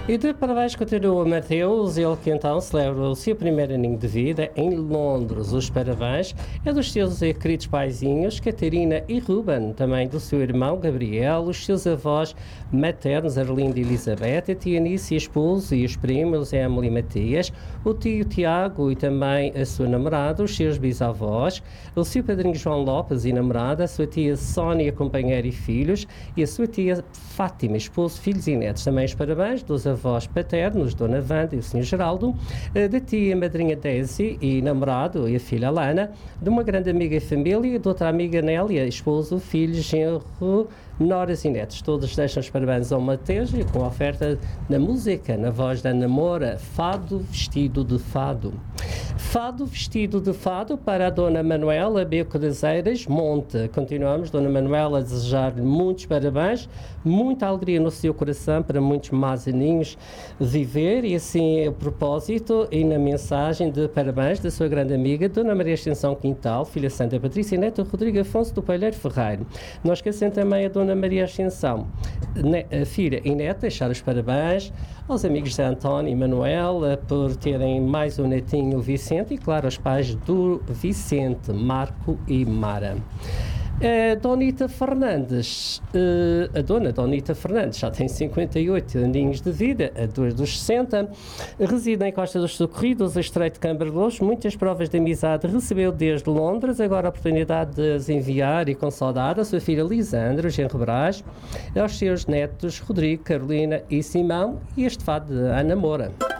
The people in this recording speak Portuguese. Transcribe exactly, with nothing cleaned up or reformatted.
E de parabéns continua Mateus, ele que então celebra o seu primeiro aninho de vida em Londres. Os parabéns é dos seus queridos paizinhos, Catarina e Ruben, também do seu irmão Gabriel, os seus avós maternos, Arlinda e Elizabeth, a tia Anice, esposo e os primos, Emily e Matias, o tio Tiago e também a sua namorada, os seus bisavós, o seu padrinho João Lopes e namorada, a sua tia Sónia, companheira e filhos, e a sua tia Fátima, esposo, filhos e netos. Também os parabéns dos avós paternos, Dona Wanda e o senhor Geraldo, da tia madrinha Daisy e namorado e a filha Lana, de uma grande amiga e família, e de outra amiga Nélia, esposo, filhos, genro, noras e netos. Todos deixam os parabéns ao Mateus e com a oferta na música, na voz da Namora, Fado Vestido de Fado. Fado Vestido de Fado para a Dona Manuela Beco das Eiras, Monte. Continuamos, Dona Manuela, a desejar-lhe muitos parabéns, muita alegria no seu coração para muitos mais aninhos viver, e assim a propósito e na mensagem de parabéns da sua grande amiga Dona Maria Ascensão Quintal, filha Santa Patrícia e neta Rodrigo Afonso do Palheiro Ferreiro. Não esquecem também a Dona Maria Ascensão, a filha e neta, deixar os parabéns aos amigos de António e Manuel por terem mais um netinho, Vicente, e claro, aos pais do Vicente, Marco e Mara. A Donita Fernandes, a dona Donita Fernandes, já tem cinquenta e oito aninhos de vida, a dois dos sessenta, reside em Costa dos Socorridos, a Estreito de Cambardelos, muitas provas de amizade recebeu desde Londres, agora a oportunidade de as enviar e com saudade a sua filha Lisandra, genro Brás, aos seus netos Rodrigo, Carolina e Simão, e este fado de Ana Moura.